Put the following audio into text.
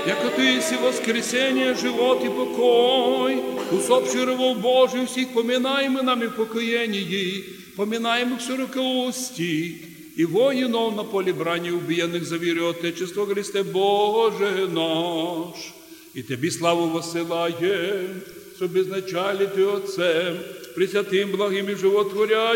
яко Ты си воскресение, живот и покой, усопший рабов Божий, всех поминаемых нами в покоении, поминаемых широкоустий, и воинов на поле брани убиенных за веру Отечества Христе Боже наш. И Тебе славу воссылаем, что безначали Ты Отцем, пресвятым, благим и животворящим,